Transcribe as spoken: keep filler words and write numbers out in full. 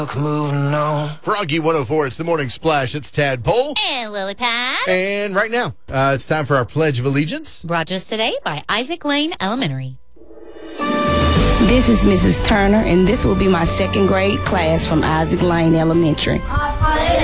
Moving on. Froggy one oh four, it's the Morning Splash. It's Tadpole. And Lily Pad. And right now, uh, it's time for our Pledge of Allegiance. Brought to us today by Isaac Lane Elementary. This is Missus Turner, and this will be my second grade class from Isaac Lane Elementary.